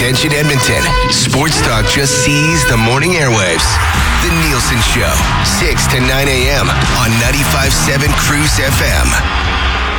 Attention Edmonton. Sports Talk just seized the morning airwaves. The Nielsen Show, 6 to 9 a.m. on 95.7 Cruise FM.